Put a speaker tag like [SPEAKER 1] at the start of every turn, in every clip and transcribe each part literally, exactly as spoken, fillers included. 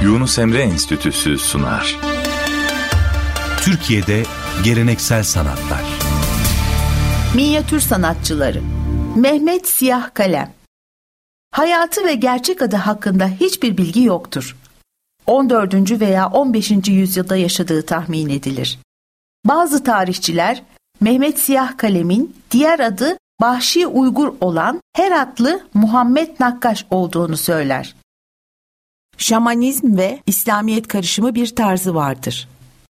[SPEAKER 1] Yunus Emre Enstitüsü sunar.
[SPEAKER 2] Türkiye'de geleneksel sanatlar.
[SPEAKER 3] Minyatür sanatçıları. Mehmet Siyah Kalem. Hayatı ve gerçek adı hakkında hiçbir bilgi yoktur. on dördüncü veya on beşinci yüzyılda yaşadığı tahmin edilir. Bazı tarihçiler Mehmet Siyah Kalem'in diğer adı Bahşi Uygur olan Heratlı Muhammed Nakkaş olduğunu söyler. Şamanizm ve İslamiyet karışımı bir tarzı vardır.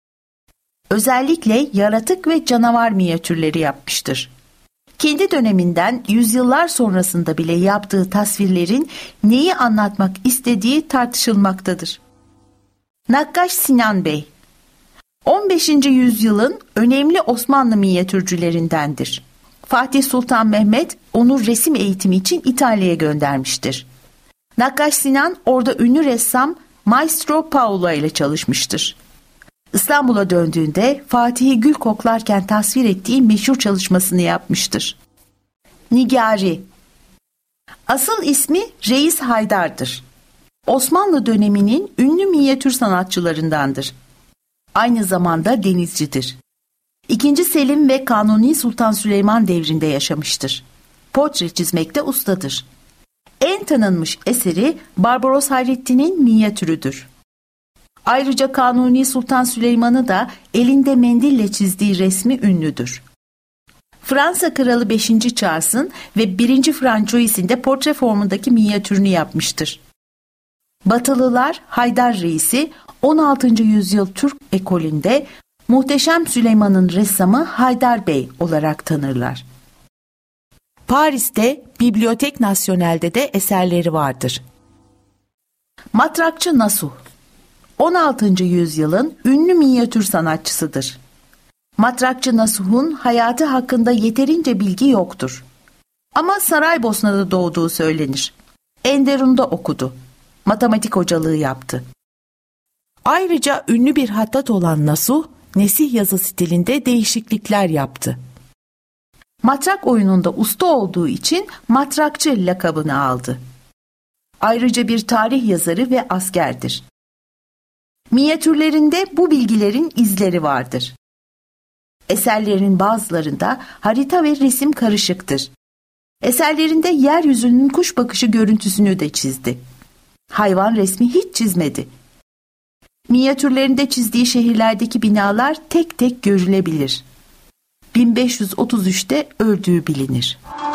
[SPEAKER 3] Özellikle yaratık ve canavar minyatürleri yapmıştır. Kendi döneminden yüzyıllar sonrasında bile yaptığı tasvirlerin neyi anlatmak istediği tartışılmaktadır. Nakkaş Sinan Bey, on beşinci yüzyılın önemli Osmanlı minyatürcülerindendir. Fatih Sultan Mehmet onu resim eğitimi için İtalya'ya göndermiştir. Nakkaş Sinan orada ünlü ressam Maestro Paolo ile çalışmıştır. İstanbul'a döndüğünde Fatih'i gül koklarken tasvir ettiği meşhur çalışmasını yapmıştır. Nigari. Asıl ismi Reis Haydar'dır. Osmanlı döneminin ünlü minyatür sanatçılarındandır. Aynı zamanda denizcidir. İkinci Selim ve Kanuni Sultan Süleyman devrinde yaşamıştır. Portre çizmekte ustadır. En tanınmış eseri Barbaros Hayrettin'in minyatürüdür. Ayrıca Kanuni Sultan Süleyman'ı da elinde mendille çizdiği resmi ünlüdür. Fransa Kralı beşinci Charles'ın ve birinci Francois'in de portre formundaki minyatürünü yapmıştır. Batılılar Haydar Reis'i on altıncı yüzyıl Türk ekolünde Muhteşem Süleyman'ın ressamı Haydar Bey olarak tanırlar. Paris'te Bibliothèque Nationale'de de eserleri vardır. Matrakçı Nasuh, on altıncı yüzyılın ünlü minyatür sanatçısıdır. Matrakçı Nasuh'un hayatı hakkında yeterince bilgi yoktur. Ama Saraybosna'da doğduğu söylenir. Enderun'da okudu. Matematik hocalığı yaptı. Ayrıca ünlü bir hattat olan Nasuh, nesih yazı stilinde değişiklikler yaptı. Matrak oyununda usta olduğu için matrakçı lakabını aldı. Ayrıca bir tarih yazarı ve askerdir. Minyatürlerinde bu bilgilerin izleri vardır. Eserlerinin bazılarında harita ve resim karışıktır. Eserlerinde yeryüzünün kuş bakışı görüntüsünü de çizdi. Hayvan resmi hiç çizmedi. Minyatürlerinde çizdiği şehirlerdeki binalar tek tek görülebilir. bin beş yüz otuz üçte öldüğü bilinir.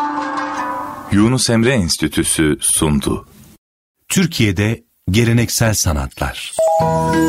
[SPEAKER 1] Yunus Emre Enstitüsü sundu.
[SPEAKER 2] Türkiye'de geleneksel sanatlar.